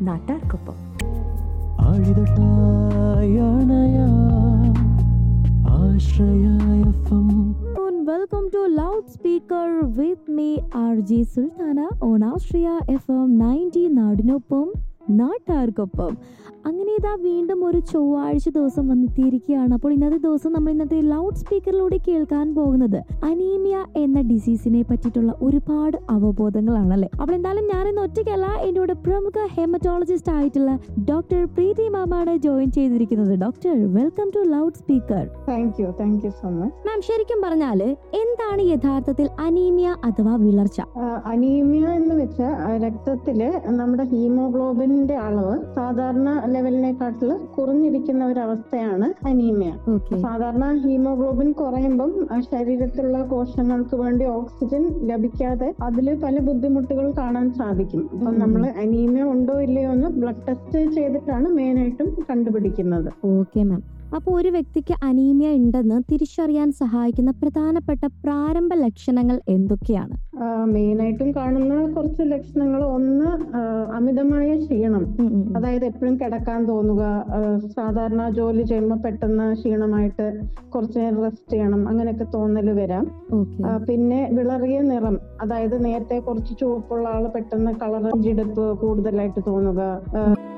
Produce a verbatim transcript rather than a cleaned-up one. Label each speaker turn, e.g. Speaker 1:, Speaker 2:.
Speaker 1: നാട്ടാർക്കൊപ്പം. Welcome to Loudspeaker with me R J Sultana on Austria F M ninety നാടിനൊപ്പം നാട്ടാർക്കൊപ്പം. അങ്ങനെ ഇതാ വീണ്ടും ഒരു ചൊവ്വാഴ്ച ദിവസം വന്നെത്തിയിരിക്കുകയാണ്. അപ്പോൾ ഇന്നത്തെ ദിവസം നമ്മൾ ഇന്നത്തെ ലൗഡ് സ്പീക്കറിലൂടെ കേൾക്കാൻ പോകുന്നത് അനീമിയ എന്ന ഡിസീസിനെ പറ്റിയിട്ടുള്ള ഒരുപാട് അവബോധങ്ങളാണല്ലേ. അപ്പോൾ എന്തായാലും ഞാനിന്ന് ഒറ്റയ്ക്കല്ല, എന്നോട് പ്രമുഖ ഹെമറ്റോളജിസ്റ്റ് ആയിട്ടുള്ള ഡോക്ടർ പ്രീതി മാമാണ് ജോയിൻ ചെയ്തിരിക്കുന്നത്. Doctor, welcome to loud speaker.
Speaker 2: Thank you thank you so much.
Speaker 1: മാം, ശരിക്കും പറഞ്ഞാല് എന്താണ് യഥാർത്ഥത്തിൽ അനീമിയ അഥവാ വിളർച്ച?
Speaker 2: അനീമിയ എന്ന് വെച്ചാൽ രക്തത്തില് നമ്മുടെ ഹീമോഗ്ലോബിന്റെ അളവ് സാധാരണ ലെവലിനെക്കാട്ടില് കുറഞ്ഞിരിക്കുന്ന ഒരു അവസ്ഥയാണ് അനീമിയ. സാധാരണ ഹീമോഗ്ലോബിൻ കുറയുമ്പം ശരീരത്തിലുള്ള കോശങ്ങൾക്ക് വേണ്ടി ഓക്സിജൻ ലഭിക്കാതെ അതില് പല ബുദ്ധിമുട്ടുകൾ കാണാൻ സാധിക്കും. അപ്പം നമ്മൾ അനീമിയ ഉണ്ടോ ഇല്ലയോ എന്ന് ബ്ലഡ് ടെസ്റ്റ് ചെയ്തിട്ടാണ് മെയിൻ ആയിട്ടും കണ്ടുപിടിക്കുന്നത്.
Speaker 1: Okay ma'am. അപ്പോൾ ഒരു വ്യക്തിക്ക് അനീമിയ ഉണ്ടെന്ന് തിരിച്ചറിയാൻ സഹായിക്കുന്ന പ്രധാനപ്പെട്ട പ്രാരംഭ ലക്ഷണങ്ങൾ എന്തൊക്കെയാണ്?
Speaker 2: മെയിനായിട്ടും കാണുന്ന കുറച്ച് ലക്ഷണങ്ങൾ, ഒന്ന് അമിതമായ ക്ഷീണം, അതായത് എപ്പോഴും കിടക്കാൻ തോന്നുക, സാധാരണ ജോലി ചെയ്യുമ്പോൾ പെട്ടെന്ന് ക്ഷീണമായിട്ട് കുറച്ച് നേരം റെസ്റ്റ് ചെയ്യണം, അങ്ങനെയൊക്കെ തോന്നല് വരാം. പിന്നെ വിളറിയ നിറം, അതായത് നേരത്തെ കുറച്ച് ചുവപ്പുള്ള ആള് പെട്ടെന്ന് കളർ ജിടുപ്പ് കൂടുതലായിട്ട് തോന്നുക,